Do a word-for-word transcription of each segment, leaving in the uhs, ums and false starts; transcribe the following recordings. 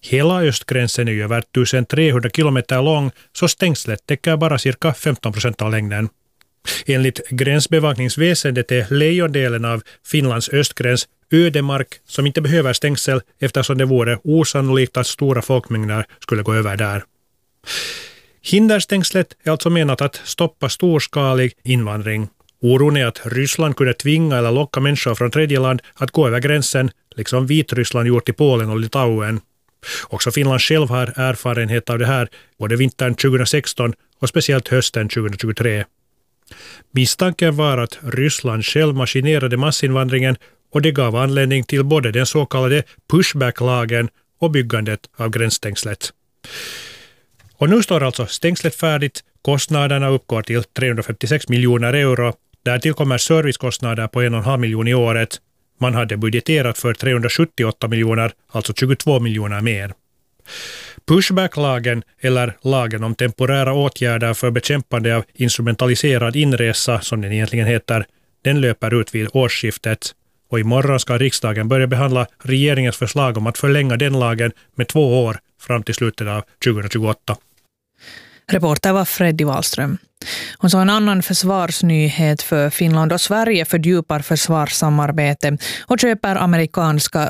Hela östgränsen är ju över tusentrehundra kilometer lång, så stängslet täcker bara cirka femton procent av längden. Enligt gränsbevakningsväsendet är lejondelen av Finlands östgräns ödemark som inte behöver stängsel eftersom det vore osannolikt att stora folkmängder skulle gå över där. Hinderstängslet är alltså menat att stoppa storskalig invandring. Oron är att Ryssland kunde tvinga eller locka människor från tredje land att gå över gränsen, liksom Vitryssland gjort i Polen och Litauen. Också Finland själv har erfarenhet av det här både vintern tjugohundrasexton och speciellt hösten tjugohundratjugotre. Misstanken var att Ryssland själv maskinerade massinvandringen och det gav anledning till både den så kallade pushback-lagen och byggandet av gränsstängslet. Och nu står alltså stängslet färdigt. Kostnaderna uppgår till trehundrafemtiosex miljoner euro. Därtill kommer servicekostnader på en och en halv miljon i året. Man hade budgeterat för trehundrasjuttioåtta miljoner, alltså tjugotvå miljoner mer. Pushback-lagen, eller lagen om temporära åtgärder för bekämpande av instrumentaliserad inresa, som den egentligen heter, den löper ut vid årsskiftet. Och imorgon ska riksdagen börja behandla regeringens förslag om att förlänga den lagen med två år fram till slutet av tjugohundratjugoåtta. Reporter var Freddy Wallström. Och så en annan försvarsnyhet: för Finland och Sverige fördjupar försvarssamarbete och köper amerikanska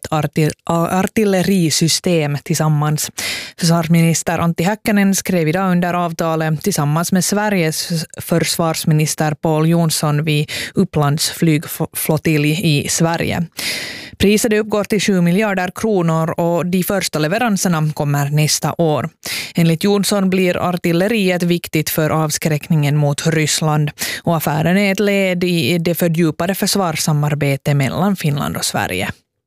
raketartillerisystem tillsammans. Försvarsminister Antti Häkkänen skrev idag under avtalet tillsammans med Sveriges försvarsminister Paul Jonsson vid Upplands flygflottilj i Sverige. Priset uppgår till sju miljarder kronor och de första leveranserna kommer nästa år. Enligt Jonsson blir artilleriet viktigt för avskräckningen mot Ryssland och affären är ett led i det fördjupade försvarssamarbetet mellan Finland och Sverige.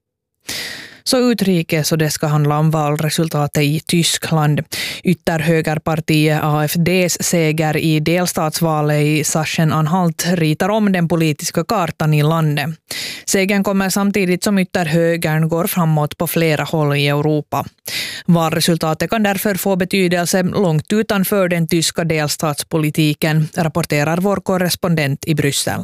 Så utrikes, och det ska handla om valresultatet i Tyskland. Ytterhögerpartiet A F D:s seger i delstatsvalet i Sachsen-Anhalt ritar om den politiska kartan i landet. Segern kommer samtidigt som ytterhögern går framåt på flera håll i Europa. Valresultatet kan därför få betydelse långt utanför den tyska delstatspolitiken, rapporterar vår korrespondent i Bryssel.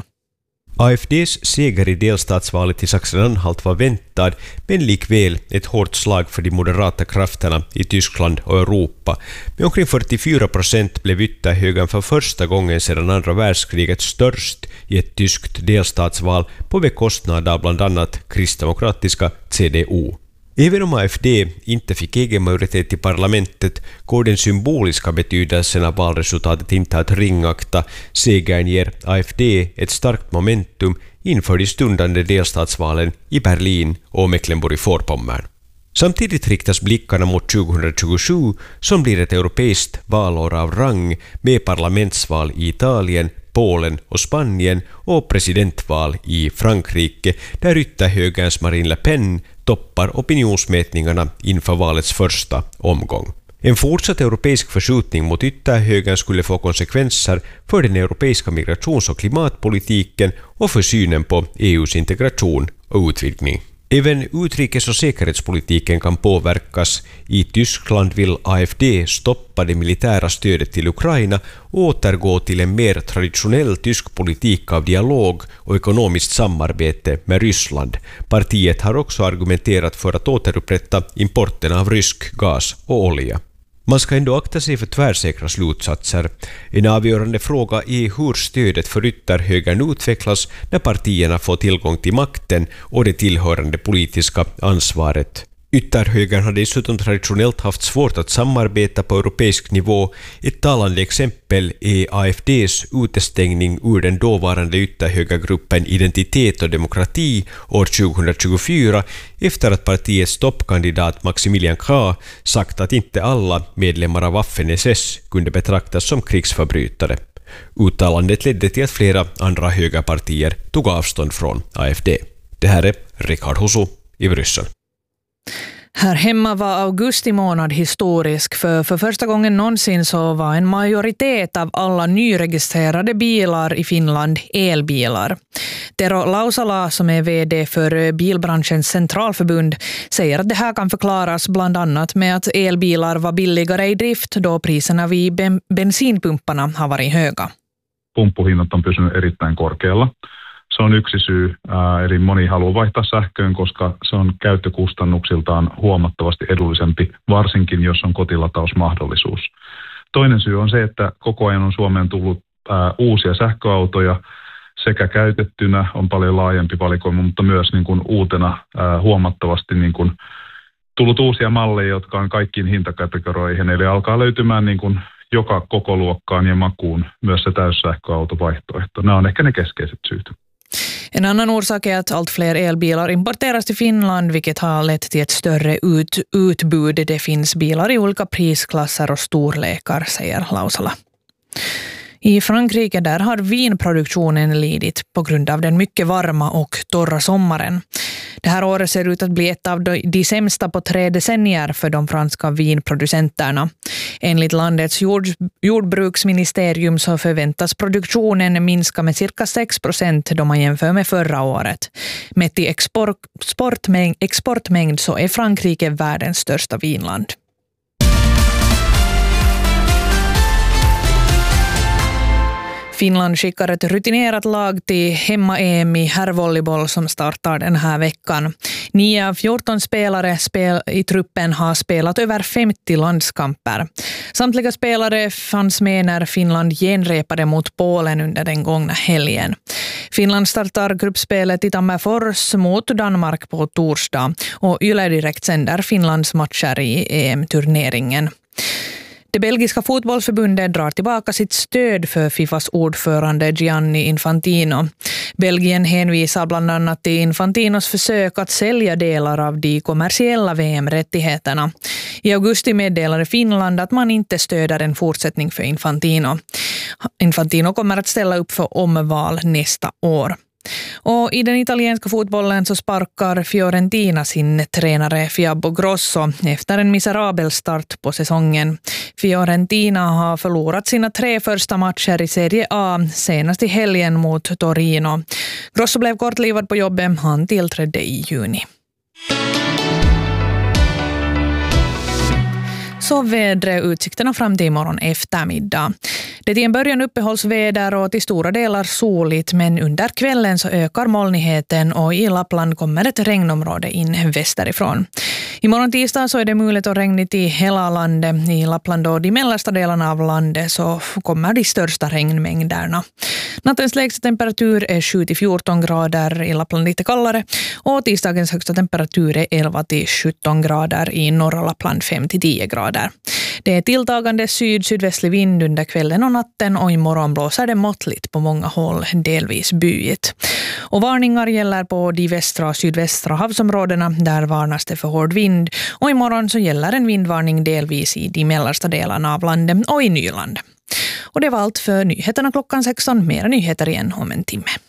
A F D:s seger i delstatsvalet i Sachsen-Anhalt var väntad, men likväl ett hårt slag för de moderata krafterna i Tyskland och Europa. Med omkring fyrtiofyra procent blev ytterhögern för första gången sedan andra världskriget störst i ett tyskt delstatsval på bekostnad av bland annat kristdemokratiska C D U. Även om A F D inte fick egen majoritet i parlamentet går den symboliska betydelsen av valresultatet inte att ringakta. Segern ger A F D ett starkt momentum inför de stundande delstatsvalen i Berlin och Mecklenburg-Vorpommern. Samtidigt riktas blickarna mot tjugohundratjugosju som blir ett europeiskt valår av rang med parlamentsval i Italien, Polen och Spanien och presidentval i Frankrike, där ytterhögerns Marine Le Pen toppar opinionsmätningarna inför valets första omgång. En fortsatt europeisk förskjutning mot ytterhögern skulle få konsekvenser för den europeiska migrations- och klimatpolitiken och för synen på E U:s integration och utvidgning. Även utrikes- och säkerhetspolitiken kan påverkas. I Tyskland vill A F D stoppa det militära stödet till Ukraina och återgå till en mer traditionell tysk politik av dialog och ekonomiskt samarbete med Ryssland. Partiet har också argumenterat för att återupprätta importen av rysk gas och olja. Man ska ändå akta sig för tvärsäkra slutsatser. En avgörande fråga är hur stödet för ytterhögern utvecklas när partierna får tillgång till makten och det tillhörande politiska ansvaret. Ytterhögern har dessutom traditionellt haft svårt att samarbeta på europeisk nivå. Ett talande exempel är A F D:s utestängning ur den dåvarande ytterhögergruppen Identitet och demokrati år tjugohundratjugofyra efter att partiets toppkandidat Maximilian Krah sagt att inte alla medlemmar av Waffen-S S kunde betraktas som krigsförbrytare. Uttalandet ledde till att flera andra högerpartier tog avstånd från A F D. Det här är Rickard Husu i Bryssel. Här hemma var augusti månad historisk, för för första gången någonsin så var en majoritet av alla nyregistrerade bilar i Finland elbilar. Tero Lausala, som är vd för bilbranschens centralförbund, säger att det här kan förklaras bland annat med att elbilar var billigare i drift då priserna vid ben- bensinpumparna har varit höga. Pumppuhinnat on pysynyt erittäin korkealla. Se on yksi syy, ää, eli moni haluaa vaihtaa sähköön, koska se on käyttökustannuksiltaan huomattavasti edullisempi, varsinkin jos on kotilatausmahdollisuus. Toinen syy on se, että koko ajan on Suomeen tullut ää, uusia sähköautoja, sekä käytettynä on paljon laajempi valikoima, mutta myös niin kuin uutena ää, huomattavasti niin kuin tullut uusia malleja, jotka on kaikkiin hintakategorioihin, eli alkaa löytymään niin kuin joka kokoluokkaan ja makuun myös se täyssähköautovaihtoehto. Nämä on ehkä ne keskeiset syyt. En annan orsak är att allt fler elbilar importeras till Finland, vilket har lett till ett större ut, utbud. Det finns bilar i olika prisklasser och storlekar, säger Lausala. I Frankrike där har vinproduktionen lidit på grund av den mycket varma och torra sommaren. Det här året ser ut att bli ett av de sämsta på tre decennier för de franska vinproducenterna. Enligt landets jord, jordbruksministerium så förväntas produktionen minska med cirka sex procent då man jämför med förra året. Mätt i export, exportmängd, exportmängd så är Frankrike världens största vinland. Finland skickar ett rutinerat lag till hemma-E M i herrvolleyboll som startar den här veckan. nio av fjorton spelare spel i truppen har spelat över femtio landskamper. Samtliga spelare fanns med när Finland genrepade mot Polen under den gångna helgen. Finland startar gruppspelet i Tammerfors mot Danmark på torsdag och Yle Direkt sänder Finlands matcher i E M-turneringen. Det belgiska fotbollsförbundet drar tillbaka sitt stöd för Fifas ordförande Gianni Infantino. Belgien hänvisar bland annat till Infantinos försök att sälja delar av de kommersiella V M-rättigheterna. I augusti meddelade Finland att man inte stöder en fortsättning för Infantino. Infantino kommer att ställa upp för omval nästa år. Och i den italienska fotbollen så sparkar Fiorentina sin tränare Fabio Grosso efter en miserabel start på säsongen. Fiorentina har förlorat sina tre första matcher i Serie A, senast i helgen mot Torino. Grosso blev kortlivad på jobbet, han tillträdde i juni. Så vädre utsikterna fram till imorgon eftermiddag. Det är till en början uppehållsväder och till stora delar soligt, men under kvällen så ökar molnigheten och i Lappland kommer ett regnområde in västerifrån. Imorgon tisdag så är det möjligt att regnigt i hela landet. I Lappland och de mellersta delarna av landet så kommer de största regnmängderna. Nattens lägsta temperatur är sju till fjorton grader, i Lappland lite kallare, och tisdagens högsta temperatur är elva till sjutton grader, i norra Lappland fem till tio grader. Det är tilltagande syd-sydvästlig vind under kvällen och natten, och imorgon blåser det måttligt på många håll, delvis byigt. Och varningar gäller på de västra och sydvästra havsområdena, där varnas det för hård vind, och imorgon så gäller en vindvarning delvis i de mellersta delarna av landet och i Nyland. Och det var allt för nyheterna klockan sexton. Mera nyheter igen om en timme.